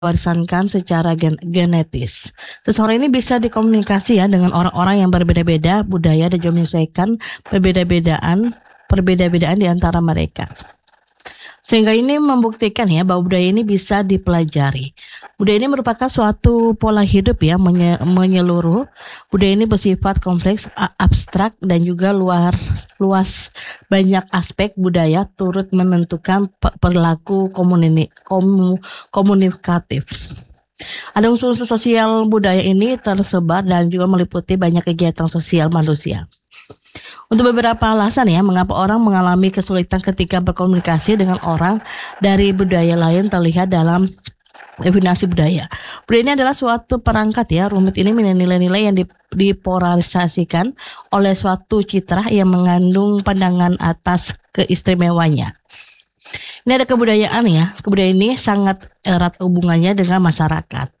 diwarisankan secara genetis. Seseorang ini bisa dikomunikasi ya dengan orang-orang yang berbeda-beda budaya dan juga menyesuaikan perbedaan di antara mereka. Sehingga ini membuktikan ya bahwa budaya ini bisa dipelajari. Budaya ini merupakan suatu pola hidup ya menyeluruh. Budaya ini bersifat kompleks, abstrak dan juga luas. Banyak aspek budaya turut menentukan perilaku komunikatif. Ada unsur-unsur sosial budaya ini tersebar dan juga meliputi banyak kegiatan sosial manusia. Untuk beberapa alasan ya, mengapa orang mengalami kesulitan ketika berkomunikasi dengan orang dari budaya lain terlihat dalam definisi budaya. Budaya ini adalah suatu perangkat ya, rumit ini nilai-nilai yang dipolarisasikan oleh suatu citra yang mengandung pandangan atas keistimewanya. Ini ada kebudayaan ya, kebudayaan ini sangat erat hubungannya dengan masyarakat.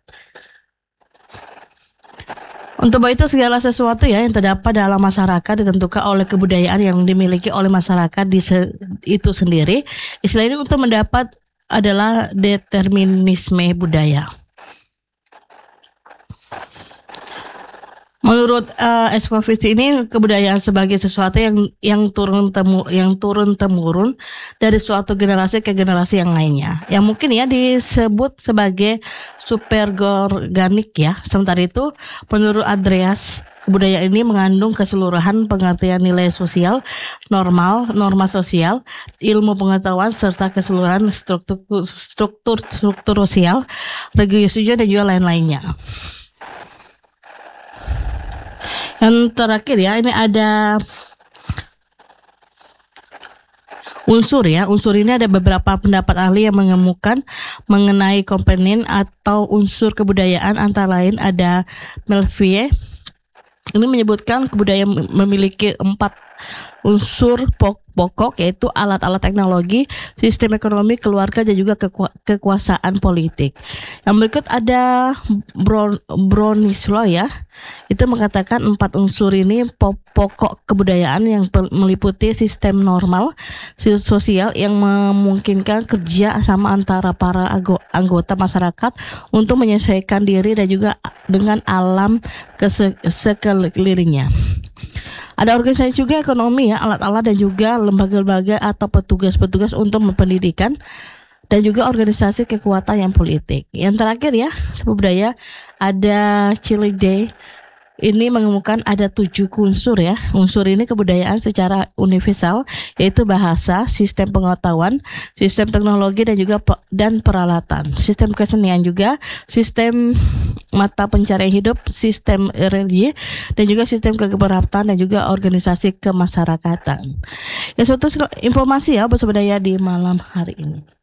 Untuk itu segala sesuatu ya yang terdapat dalam masyarakat ditentukan oleh kebudayaan yang dimiliki oleh masyarakat itu sendiri. Istilah ini untuk mendapat adalah determinisme budaya. Menurut Escoffier ini kebudayaan sebagai sesuatu yang turun temurun dari suatu generasi ke generasi yang lainnya, yang mungkin ya disebut sebagai superorganik ya. Sementara itu, menurut Andreas, kebudayaan ini mengandung keseluruhan pengertian nilai sosial, norma sosial, ilmu pengetahuan serta keseluruhan struktur sosial, religius dan juga lain-lainnya. Yang terakhir ya, ini ada unsur ya. Unsur ini ada beberapa pendapat ahli yang mengemukakan mengenai komponen atau unsur kebudayaan, antara lain ada Melville. Ini menyebutkan kebudayaan memiliki 4 unsur pokok, yaitu alat-alat teknologi, sistem ekonomi, keluarga, dan juga kekuasaan politik. Yang berikut ada Bronislaw ya, itu mengatakan 4 unsur ini pokok kebudayaan yang meliputi sistem normal sosial yang memungkinkan kerja sama antara para anggota masyarakat untuk menyesuaikan diri dan juga dengan alam sekelilingnya. Ada organisasi juga ekonomi ya, alat-alat dan juga lembaga-lembaga atau petugas-petugas untuk pendidikan dan juga organisasi kekuatan yang politik. Yang terakhir ya, budaya ada Chilide. Ini mengemukakan ada 7 unsur ya. Unsur ini kebudayaan secara universal, yaitu bahasa, sistem pengetahuan, sistem teknologi dan juga peralatan, sistem kesenian juga, sistem mata pencarian hidup, sistem religi dan juga sistem kegeberatan dan juga organisasi kemasyarakatan. Ya, suatu informasi ya bersebudaya di malam hari ini.